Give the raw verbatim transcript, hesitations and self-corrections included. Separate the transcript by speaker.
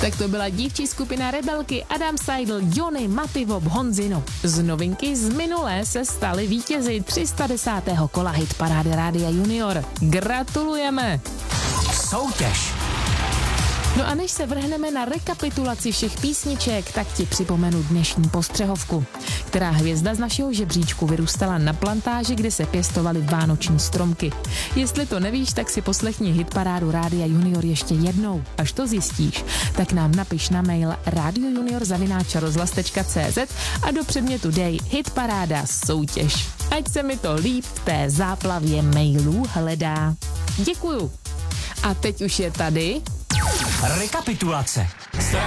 Speaker 1: Tak to byla dívčí skupina Rebelky, Adam Seidl, Jony, Mativop, Honzino. Z novinky z minulé se stali vítězi tři sta desátého kola hitparády Rádia Junior. Gratulujeme!
Speaker 2: Soutěž.
Speaker 1: No a než se vrhneme na rekapitulaci všech písniček, tak ti připomenu dnešní postřehovku. Která hvězda z našeho žebříčku vyrůstala na plantáži, kde se pěstovaly vánoční stromky. Jestli to nevíš, tak si poslechni hitparádu Rádia Junior ještě jednou. Až to zjistíš, tak nám napiš na mail radiojunior zavináč rozhlas tečka cé zet a do předmětu dej hitparáda soutěž. Ať se mi to líp v té záplavě mailů hledá. Děkuju. A teď už je tady
Speaker 2: Rekapitulace.